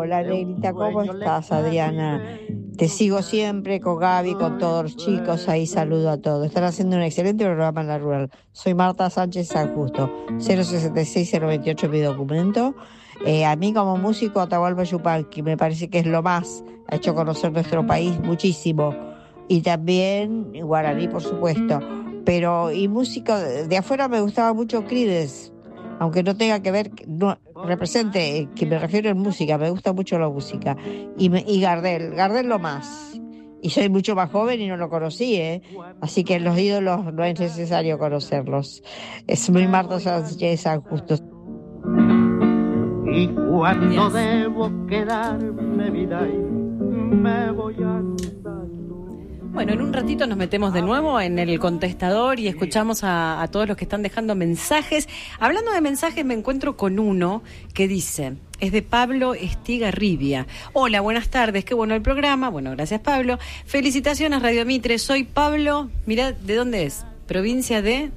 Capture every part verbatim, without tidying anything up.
Hola Negrita, ¿cómo estás, Adriana? Te sigo siempre con Gaby, con todos los chicos, ahí saludo a todos. Están haciendo un excelente programa en la rural. Soy Marta Sánchez San Justo, cero sesenta y seis cero veintiocho mi documento. Eh, a mí como músico Atahualpa Yupanqui me parece que es lo más, ha hecho conocer nuestro país muchísimo. Y también guaraní, por supuesto. Pero, y música de, de afuera me gustaba mucho Creedence, aunque no tenga que ver, no represente, que me refiero en música, me gusta mucho la música. Y, me, y Gardel, Gardel lo más. Y soy mucho más joven y no lo conocí, ¿eh? Así que los ídolos no es necesario conocerlos. Es muy Marta Sánchez San Justo. Y cuando yes. debo quedarme, vida, y me voy andando. Bueno, en un ratito nos metemos de nuevo en el contestador y escuchamos a, a todos los que están dejando mensajes. Hablando de mensajes, me encuentro con uno que dice, es de Pablo Estigarribia. Hola, buenas tardes, qué bueno el programa. Bueno, gracias Pablo. Felicitaciones Radio Mitre, soy Pablo, mirá, ¿de dónde es? Provincia de...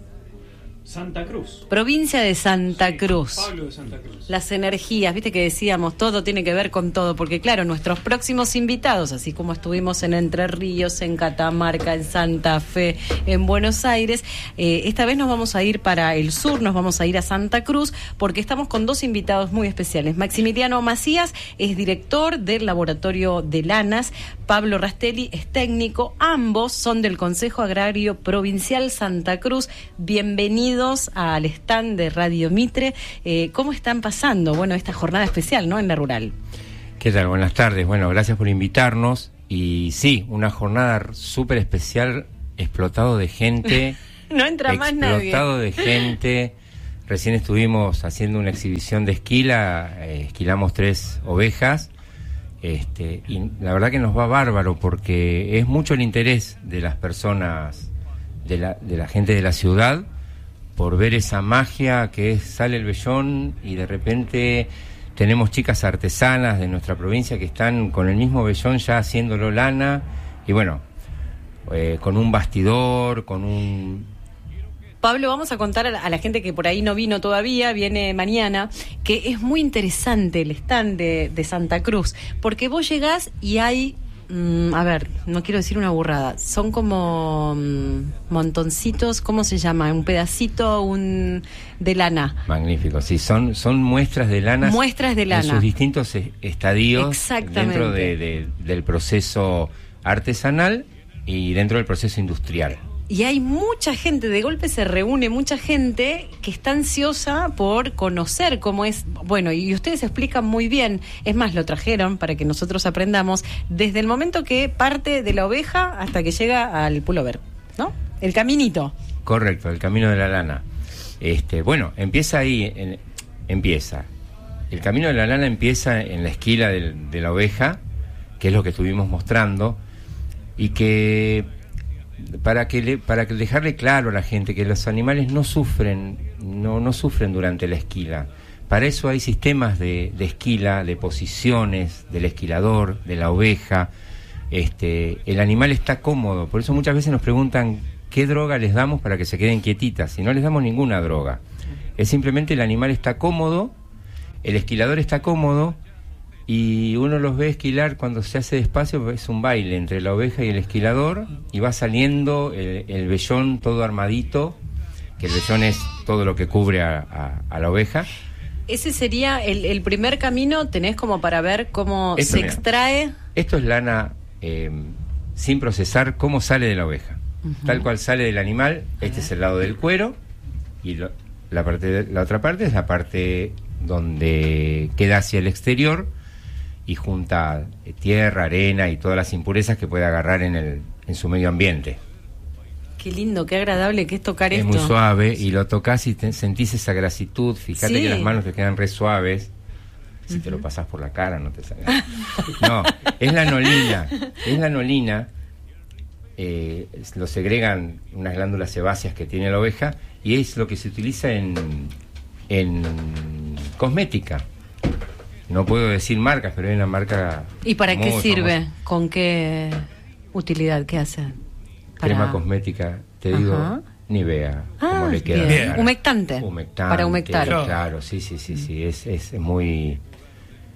Santa Cruz. Provincia de Santa sí, Cruz. Pablo de Santa Cruz. Las energías, viste que decíamos, todo tiene que ver con todo, porque claro, nuestros próximos invitados, así como estuvimos en Entre Ríos, en Catamarca, en Santa Fe, en Buenos Aires, eh, esta vez nos vamos a ir para el sur, nos vamos a ir a Santa Cruz, porque estamos con dos invitados muy especiales. Maximiliano Macías es director del Laboratorio de Lanas, Pablo Rastelli es técnico, ambos son del Consejo Agrario Provincial Santa Cruz. Bienvenidos al stand de Radio Mitre. Eh, ¿Cómo están pasando, bueno, esta jornada especial, ¿no?, en la rural? ¿Qué tal? Buenas tardes. Bueno, gracias por invitarnos. Y sí, una jornada súper especial, explotado de gente. No entra más nadie. Explotado de gente. Recién estuvimos haciendo una exhibición de esquila, eh, esquilamos tres ovejas. Este, y la verdad que nos va bárbaro porque es mucho el interés de las personas, de la, de la gente de la ciudad, por ver esa magia que es, sale el vellón y de repente tenemos chicas artesanas de nuestra provincia que están con el mismo vellón ya haciéndolo lana y bueno, eh, con un bastidor, con un... Pablo, vamos a contar a la, a la gente que por ahí no vino todavía, viene mañana, que es muy interesante el stand de, de Santa Cruz, porque vos llegás y hay... a ver, no quiero decir una burrada, son como um, montoncitos, ¿cómo se llama? Un pedacito un de lana. Magnífico, sí, son son muestras de lana. Muestras de lana. En sus distintos estadios. Exactamente. Dentro de, de, del proceso artesanal y dentro del proceso industrial. Y hay mucha gente, de golpe se reúne mucha gente que está ansiosa por conocer cómo es, bueno, y ustedes explican muy bien, es más, lo trajeron para que nosotros aprendamos, desde el momento que parte de la oveja hasta que llega al pullover, ¿no? El caminito. Correcto, el camino de la lana. Este, bueno, empieza ahí, en, empieza. El camino de la lana empieza en la esquila del, de la oveja, que es lo que estuvimos mostrando, y que... para que le, para que dejarle claro a la gente que los animales no sufren no no sufren durante la esquila. Para eso hay sistemas de, de esquila, de posiciones del esquilador, de la oveja. Este, el animal está cómodo, por eso muchas veces nos preguntan qué droga les damos para que se queden quietitas, y no les damos ninguna droga. Es simplemente el animal está cómodo, el esquilador está cómodo, y uno los ve esquilar cuando se hace despacio, es un baile entre la oveja y el esquilador, y va saliendo el, el vellón todo armadito, que el vellón es todo lo que cubre a, a, a la oveja. Ese sería el, el primer camino, tenés como para ver cómo esto, se mira, extrae. Esto es lana eh, sin procesar, cómo sale de la oveja. Uh-huh. Tal cual sale del animal, este es el lado del cuero, y lo, la, parte de, la otra parte es la parte donde queda hacia el exterior, y junta tierra, arena y todas las impurezas que puede agarrar en el en su medio ambiente. Qué lindo, qué agradable que es tocar es esto. Es muy suave y lo tocas y te, sentís esa grasitud. Fíjate, sí, que las manos te quedan re suaves. Si uh-huh. te lo pasas por la cara no te sale. No, es la anolina. Es la anolina. Eh, lo segregan unas glándulas sebáceas que tiene la oveja y es lo que se utiliza en, en cosmética. No puedo decir marcas, pero hay una marca... ¿Y para qué sirve? Famosa. ¿Con qué utilidad? ¿Qué hace? Para... Crema cosmética, te digo, Ajá. Nivea, ah, como le queda. Bien. Humectante. Humectante. Para humectar. Claro, sí, sí, sí, sí, es, es muy...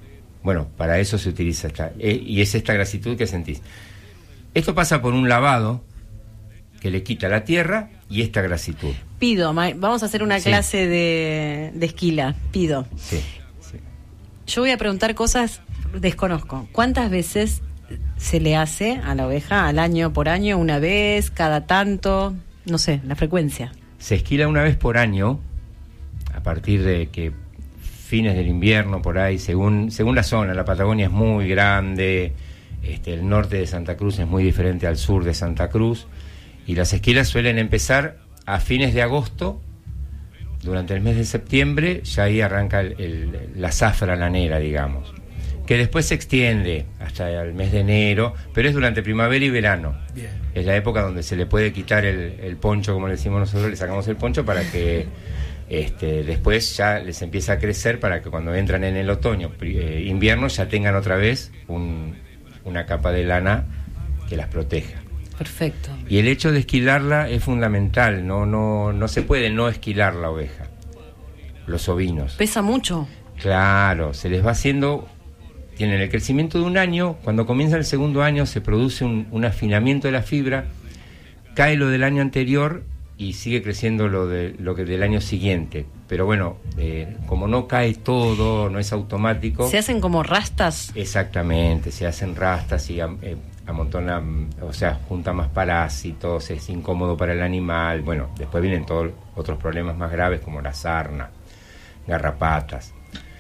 Bueno, para eso se utiliza esta, eh, y es esta grasitud que sentís. Esto pasa por un lavado que le quita la tierra y esta grasitud. Pido, ma- vamos a hacer una Sí. clase de, de esquila. Pido. Sí, sí. Yo voy a preguntar cosas, desconozco. ¿Cuántas veces se le hace a la oveja al año, por año, una vez, cada tanto? No sé, la frecuencia. Se esquila una vez por año, a partir de que fines del invierno, por ahí, según, según la zona. La Patagonia es muy grande, este, el norte de Santa Cruz es muy diferente al sur de Santa Cruz, y las esquilas suelen empezar a fines de agosto. Durante el mes de septiembre ya ahí arranca el, el, la zafra lanera, digamos, que después se extiende hasta el mes de enero, pero es durante primavera y verano. Bien. Es la época donde se le puede quitar el, el poncho, como le decimos nosotros, le sacamos el poncho para que este, después ya les empiece a crecer, para que cuando entran en el otoño, eh, invierno, ya tengan otra vez un, una capa de lana que las proteja. Perfecto. Y el hecho de esquilarla es fundamental, no, no, no se puede no esquilar la oveja, los ovinos. ¿Pesa mucho? Claro, se les va haciendo, tienen el crecimiento de un año, cuando comienza el segundo año se produce un, un afinamiento de la fibra, cae lo del año anterior y sigue creciendo lo, de, lo que del año siguiente. Pero bueno, eh, como no cae todo, no es automático. ¿Se hacen como rastas? Exactamente, se hacen rastas y eh, amontona, o sea, junta más parásitos, es incómodo para el animal. Bueno, después vienen todos otros problemas más graves como la sarna, garrapatas.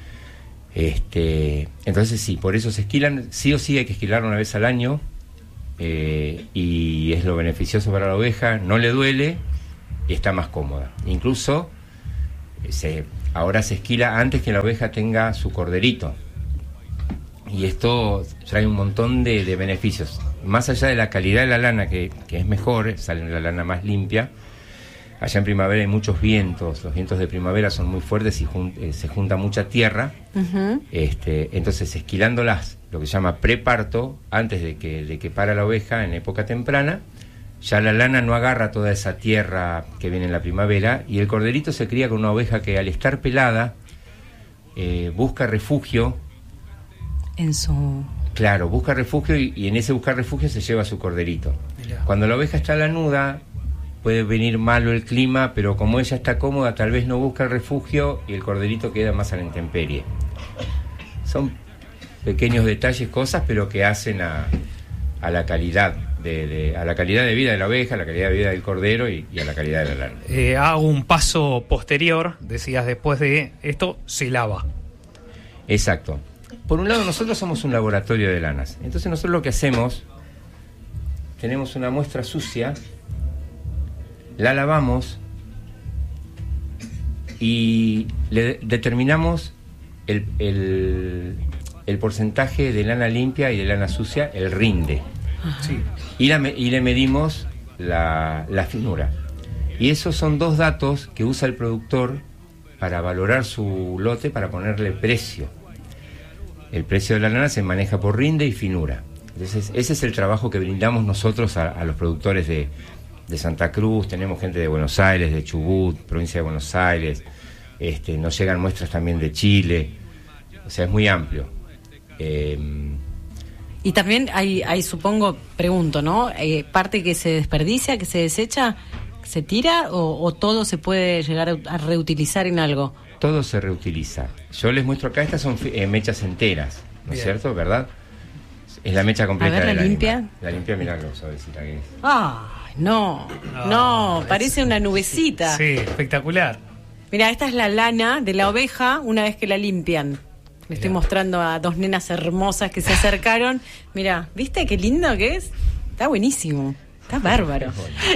Este, entonces sí, por eso se esquilan, sí o sí hay que esquilar una vez al año, eh, y es lo beneficioso para la oveja, no le duele y está más cómoda. Incluso se, ahora se esquila antes que la oveja tenga su corderito, y esto trae un montón de, de beneficios, más allá de la calidad de la lana, que, que es mejor, sale la lana más limpia. Allá en primavera hay muchos vientos, los vientos de primavera son muy fuertes y jun- eh, se junta mucha tierra. Uh-huh. Este, entonces, esquilándolas, lo que se llama preparto, antes de que, de que para la oveja en época temprana, ya la lana no agarra toda esa tierra que viene en la primavera, y el corderito se cría con una oveja que, al estar pelada, eh, busca refugio. En su... Claro, busca refugio, y, y en ese buscar refugio se lleva a su corderito. Mirá. Cuando la oveja está lanuda, puede venir malo el clima, pero como ella está cómoda, tal vez no busca el refugio y el corderito queda más a la intemperie. Son pequeños detalles, cosas, pero que hacen a, a la calidad de, de, a la calidad de vida de la oveja, a la calidad de vida del cordero y, y a la calidad de la lana. Eh, hago un paso posterior, decías, después de esto se lava. Exacto. Por un lado, nosotros somos un laboratorio de lanas. Entonces nosotros lo que hacemos, tenemos una muestra sucia, la lavamos y le determinamos el, el, el porcentaje de lana limpia y de lana sucia, el rinde. Sí. Y, la, y le medimos la, la finura. Y esos son dos datos que usa el productor para valorar su lote, para ponerle precio. El precio de la lana se maneja por rinde y finura. Entonces, ese es el trabajo que brindamos nosotros a, a los productores de, de Santa Cruz. Tenemos gente de Buenos Aires, de Chubut, provincia de Buenos Aires. Este, nos llegan muestras también de Chile. O sea, es muy amplio. Eh, Y también hay, hay, supongo, pregunto, ¿no? Eh, parte que se desperdicia, que se desecha, ¿se tira o, o todo se puede llegar a, a reutilizar en algo? todo se reutiliza. Yo les muestro acá, estas son eh, mechas enteras, ¿no es cierto? ¿Verdad? Es la mecha completa. A ver, ¿la del limpia? animal. La limpia, mirá lo suavecita que es. ¡Ay, no! No, No, es- parece una nubecita. Sí, espectacular. Mira, esta es la lana de la oveja una vez que la limpian. Le estoy Mirá. mostrando a dos nenas hermosas que se acercaron. Mira, ¿viste qué lindo que es? Está buenísimo. Está bárbaro.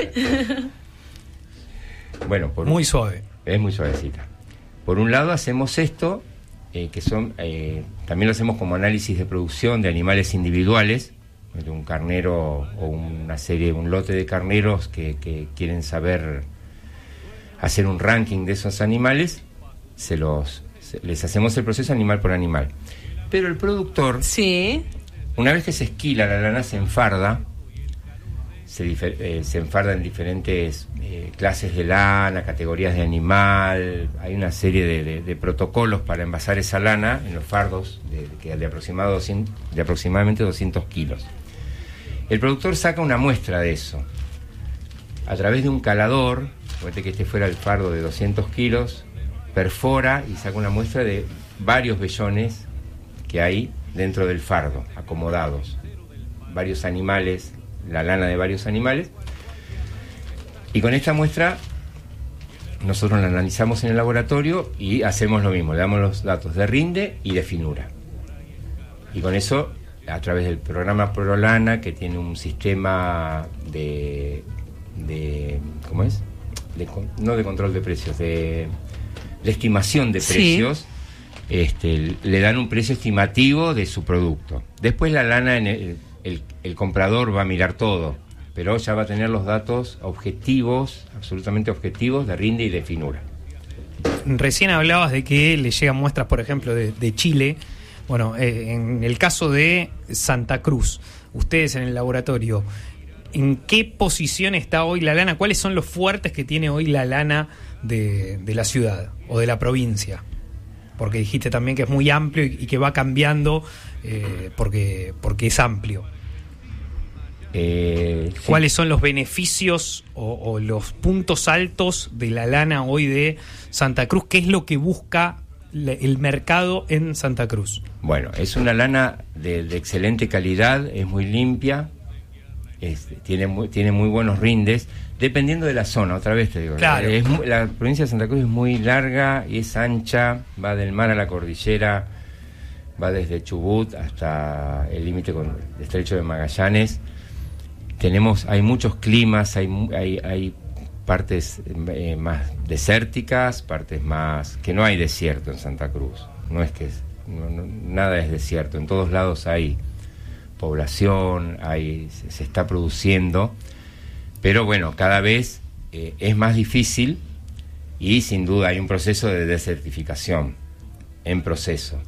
Bueno, por Muy suave. es muy suavecita. Por un lado hacemos esto, eh, que son eh, también lo hacemos como análisis de producción de animales individuales, de un carnero o una serie, un lote de carneros que, que quieren saber hacer un ranking de esos animales, se los se- les hacemos el proceso animal por animal. Pero el productor, Sí. una vez que se esquila la lana, se enfarda, se, difer- eh, se enfarda en diferentes eh, clases de lana, categorías de animal. Hay una serie de, de, de protocolos para envasar esa lana en los fardos de, de, de, aproximado doscientos, de aproximadamente doscientos kilos. El productor saca una muestra de eso a través de un calador. Fíjate que este fuera el fardo de doscientos kilos, perfora y saca una muestra de varios vellones que hay dentro del fardo, acomodados, varios animales, la lana de varios animales, y con esta muestra nosotros la analizamos en el laboratorio y hacemos lo mismo, le damos los datos de rinde y de finura, y con eso, a través del programa ProLana, que tiene un sistema de, de ¿cómo es? De, no de control de precios, de, de estimación de precios, sí. Este, le dan un precio estimativo de su producto. Después la lana, en el, el, el comprador va a mirar todo, pero ya va a tener los datos objetivos, absolutamente objetivos, de rinde y de finura. Recién hablabas de que le llegan muestras, por ejemplo, de, de Chile. Bueno, eh, en el caso de Santa Cruz, ustedes en el laboratorio, ¿en qué posición está hoy la lana? ¿Cuáles son los fuertes que tiene hoy la lana de, de la ciudad o de la provincia? Porque dijiste también que es muy amplio y, y que va cambiando eh, porque, porque es amplio. Eh, sí. ¿Cuáles son los beneficios o, o los puntos altos de la lana hoy de Santa Cruz? ¿Qué es lo que busca le, el mercado en Santa Cruz? Bueno, es una lana de, de excelente calidad, es muy limpia, es, tiene, muy, tiene muy buenos rindes, dependiendo de la zona, otra vez te digo. Claro. Es muy, la provincia de Santa Cruz es muy larga y es ancha, va del mar a la cordillera, va desde Chubut hasta el límite con el estrecho de Magallanes. Tenemos, hay muchos climas, hay, hay, hay partes eh, más desérticas, partes más... que no hay desierto en Santa Cruz, no es que es, no, no, nada es desierto, en todos lados hay población, hay, se, se está produciendo, pero bueno, cada vez eh, es más difícil y sin duda hay un proceso de desertificación en proceso.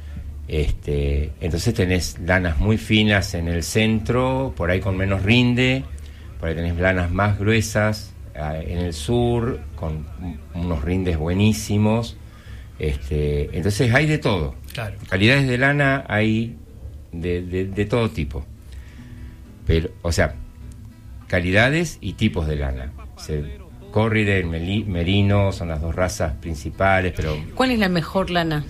Este, entonces tenés lanas muy finas en el centro, por ahí con menos rinde, por ahí tenés lanas más gruesas eh, en el sur, con unos rindes buenísimos. Este, entonces hay de todo. Claro. Calidades de lana hay de, de, de todo tipo. Pero, o sea, calidades y tipos de lana. Se, Corride, meli, merino son las dos razas principales, pero... ¿Cuál es la mejor lana?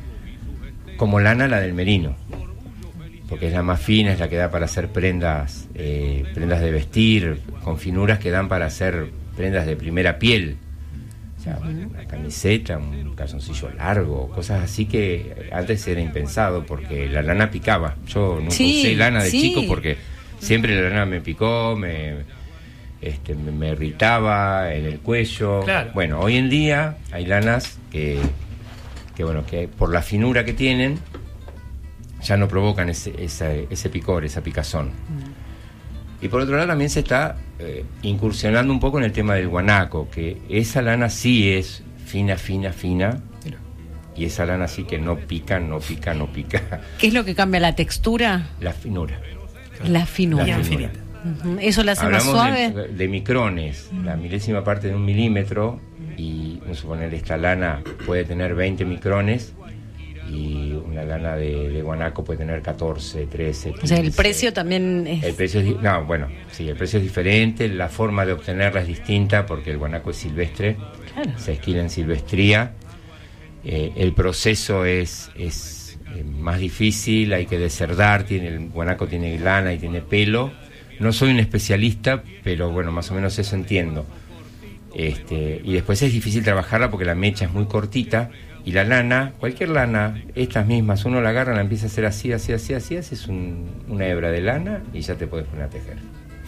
Como lana, la del merino, porque es la más fina, es la que da para hacer prendas, eh, prendas de vestir, con finuras que dan para hacer prendas de primera piel, o sea, una camiseta, un calzoncillo largo, cosas así que antes era impensado, porque la lana picaba. Yo nunca sí, usé lana de sí. chico porque siempre la lana me picó, me, este, me, me irritaba en el cuello. Claro. Bueno, hoy en día hay lanas que... que bueno, que por la finura que tienen ya no provocan ese, ese, ese picor, esa picazón. Mm. Y por otro lado también se está eh, incursionando un poco en el tema del guanaco, que esa lana sí es fina, fina, fina, Mira. Y esa lana sí que no pica, no pica, no pica. ¿Qué es lo que cambia la textura? La finura. La finura. La finura. Uh-huh. ¿Eso la hace Hablamos más suave? De, de micrones, mm. la milésima parte de un milímetro, y vamos a suponer esta lana puede tener veinte micrones y una lana de, de guanaco puede tener catorce, trece, quince. O sea, el precio también es... El precio es, no, bueno, sí, el precio es diferente, la forma de obtenerla es distinta porque el guanaco es silvestre, claro. Se esquila en silvestría, eh, el proceso es, es eh, más difícil, hay que deserdar, tiene, el guanaco tiene lana y tiene pelo. No soy un especialista, pero bueno, más o menos eso entiendo. Este, y después es difícil trabajarla porque la mecha es muy cortita y la lana, cualquier lana, estas mismas, uno la agarra, la empieza a hacer así, así, así, así, haces un, una hebra de lana y ya te puedes poner a tejer.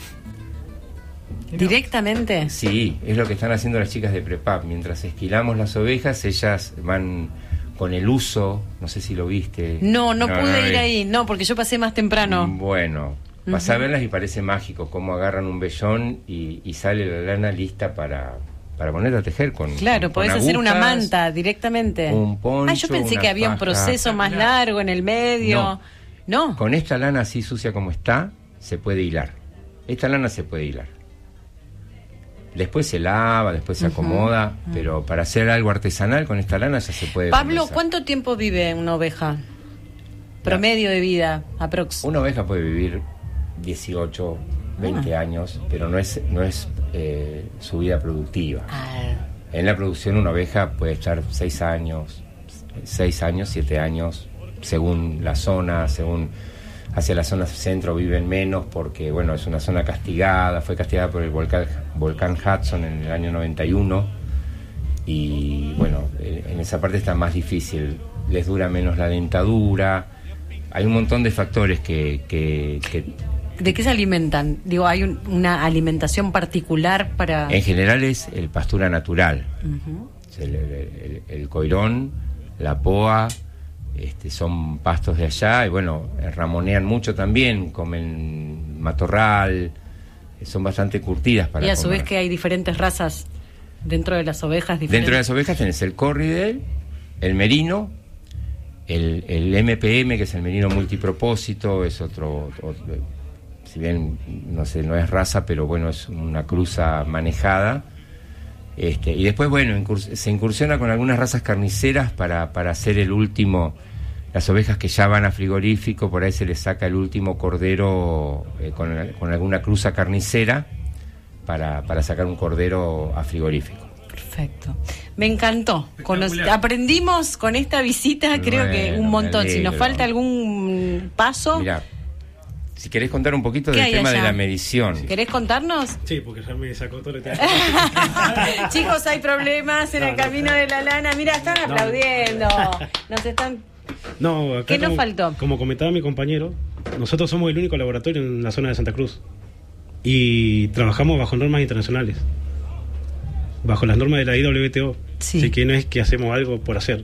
¿Directamente? Sí, es lo que están haciendo las chicas de Prepap. Mientras esquilamos las ovejas, ellas van con el uso, no sé si lo viste. No, no, no pude no, ir no, ahí, no, porque yo pasé más temprano. Bueno, vas uh-huh. a verlas y parece mágico cómo agarran un vellón y, y sale la lana lista para, para poner a tejer con Claro, con, podés con hacer agujas, una manta directamente. Un poncho, ah, yo pensé una que había faja. un proceso más largo en el medio. No. No. Con esta lana así sucia como está, se puede hilar. esta lana se puede hilar. Después se lava, después se acomoda, uh-huh. pero para hacer algo artesanal con esta lana ya se puede. Pablo, comenzar. ¿cuánto tiempo vive una oveja? Promedio de vida, aprox. Una oveja puede vivir dieciocho, veinte ah. años, pero no es no es eh, su vida productiva. Ah. En la producción una oveja puede estar seis años, seis años, siete años, según la zona, según hacia la zona centro viven menos porque, bueno, es una zona castigada, fue castigada por el volcán, volcán Hudson en el año noventa y uno y, bueno, en esa parte está más difícil, les dura menos la dentadura, hay un montón de factores que... que, que ¿De qué se alimentan? Digo, ¿hay un, una alimentación particular para...? En general es el pastura natural, uh-huh. el, el, el, el coirón, la poa... Este, son pastos de allá y bueno, ramonean mucho también, comen matorral, son bastante curtidas para comer. Y a su vez que hay diferentes razas dentro de las ovejas. Diferentes. Dentro de las ovejas tenés el corridel, el merino, el, el M P M, que es el merino multipropósito, es otro, otro, si bien no sé, no es raza, pero bueno, es una cruza manejada. Este, y después, bueno, incurs- se incursiona con algunas razas carniceras para, para hacer el último, las ovejas que ya van a frigorífico, por ahí se les saca el último cordero eh, con, con alguna cruza carnicera para, para sacar un cordero a frigorífico. Perfecto. Me encantó. Conoc- aprendimos con esta visita, creo bueno, que un montón. Si nos alegro. falta algún paso... Mirá, si querés contar un poquito del tema allá? de la medición. ¿Querés contarnos? Sí, porque ya me sacó todo el tema. Chicos, hay problemas en no, el no, camino no. de la lana. Mira, están no. aplaudiendo. Nos están... No, acá ¿Qué nos como, faltó? Como comentaba mi compañero, nosotros somos el único laboratorio en la zona de Santa Cruz. Y trabajamos bajo normas internacionales. Bajo las normas de la I W T O. Sí. Así que no es que hacemos algo por hacer.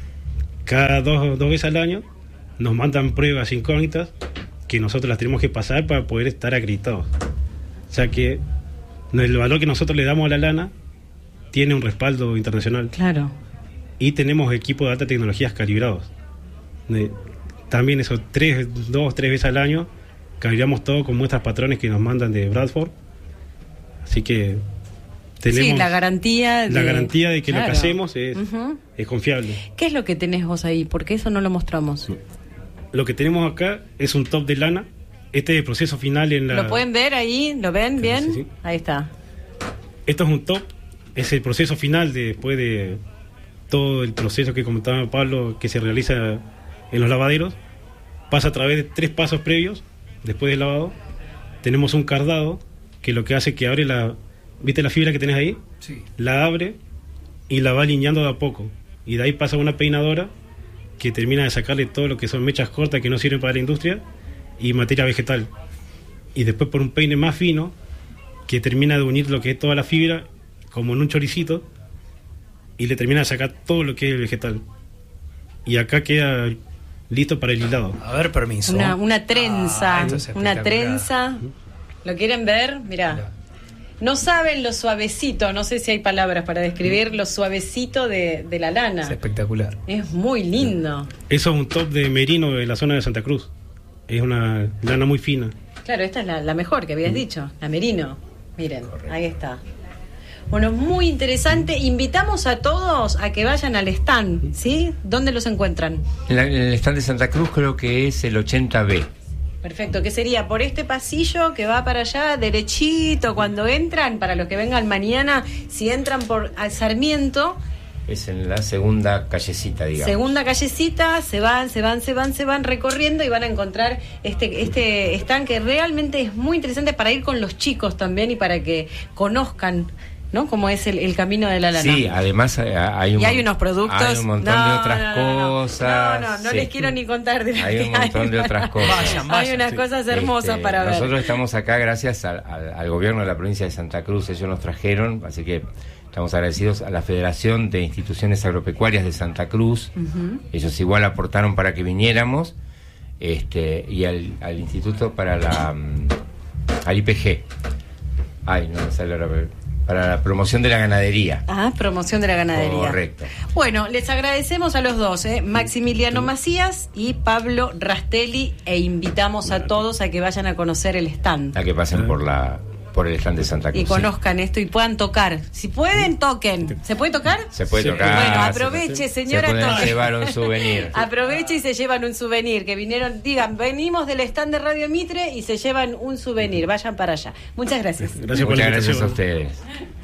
Cada dos, dos veces al año nos mandan pruebas incógnitas que nosotros las tenemos que pasar para poder estar acreditados. O sea que el valor que nosotros le damos a la lana tiene un respaldo internacional. Claro. Y tenemos equipos de alta tecnología calibrados. De, también esos tres, dos, tres veces al año calibramos todo con muestras patrones que nos mandan de Bradford. Así que tenemos sí, la garantía de, la garantía de que claro. lo que hacemos es, uh-huh. es confiable. ¿Qué es lo que tenés vos ahí? Porque eso no lo mostramos. Lo que tenemos acá es un top de lana. Este es el proceso final en la... ¿Lo pueden ver ahí? ¿Lo ven bien? Sí, sí. Ahí está. Esto es un top. Es el proceso final de, después de todo el proceso que comentaba Pablo, que se realiza en los lavaderos. Pasa a través de tres pasos previos. Después del lavado tenemos un cardado que lo que hace es que abre la... ¿Viste la fibra que tenés ahí? Sí. La abre y la va alineando de a poco. Y de ahí pasa una peinadora que termina de sacarle todo lo que son mechas cortas que no sirven para la industria y materia vegetal. Y después por un peine más fino que termina de unir lo que es toda la fibra como en un choricito y le termina de sacar todo lo que es el vegetal. Y acá queda listo para el hilado. A ver, permiso. Una, una trenza, ah, es una trenza. ¿Lo quieren ver? Mirá. Mirá. No saben lo suavecito, no sé si hay palabras para describir lo suavecito de, de la lana. Es espectacular. Es muy lindo. Eso es un top de merino de la zona de Santa Cruz. Es una lana muy fina. Claro, esta es la, la mejor que habías mm. dicho, la merino. Miren, correcto. Ahí está. Bueno, muy interesante. Invitamos a todos a que vayan al stand, ¿sí? ¿Dónde los encuentran? En, la, en el stand de Santa Cruz creo que es el ochenta B. Perfecto, que sería por este pasillo que va para allá, derechito, cuando entran, para los que vengan mañana, si entran por al Sarmiento... Es en la segunda callecita, digamos. Segunda callecita, se van, se van, se van, se van recorriendo y van a encontrar este este stand que realmente es muy interesante para ir con los chicos también y para que conozcan, ¿no? Cómo es el, el camino de la lana. Sí, además hay un, y hay unos productos. Hay un montón no, de otras no, no, no, cosas. No, no, no sí. les quiero ni contar de Hay un montón hay. de otras cosas. Vayan, vayan, hay unas sí. cosas hermosas este, para ver. Nosotros estamos acá gracias al, al, al gobierno de la provincia de Santa Cruz, ellos nos trajeron, así que estamos agradecidos a la Federación de Instituciones Agropecuarias de Santa Cruz. Uh-huh. Ellos igual aportaron para que viniéramos, este, y al, al Instituto para la um, al I P G. Ay, no me sale ahora. para la promoción de la ganadería. Ah, promoción de la ganadería. Correcto. Bueno, les agradecemos a los dos, ¿eh? Maximiliano Macías y Pablo Rastelli, e invitamos a todos a que vayan a conocer el stand. A que pasen por la por el stand de Santa Cruz. Y conozcan esto y puedan tocar. Si pueden, toquen. ¿Se puede tocar? Se puede Se tocar. Bueno, se- aproveche, señora, Se pueden toque. llevar un souvenir. Aproveche y se llevan un souvenir. Que vinieron, digan, venimos del stand de Radio Mitre y se llevan un souvenir. Vayan para allá. Muchas gracias. Gracias por la Muchas gracias invitación. a ustedes.